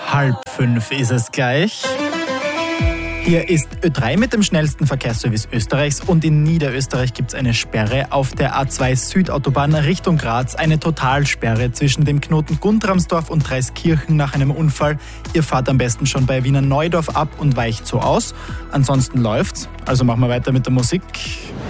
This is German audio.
4:30 ist es gleich. Hier ist Ö3 mit dem schnellsten Verkehrsservice Österreichs und in Niederösterreich gibt es eine Sperre auf der A2 Südautobahn Richtung Graz. Eine Totalsperre zwischen dem Knoten Guntramsdorf und Dreiskirchen nach einem Unfall. Ihr fahrt am besten schon bei Wiener Neudorf ab und weicht so aus. Ansonsten läuft's. Also machen wir weiter mit der Musik.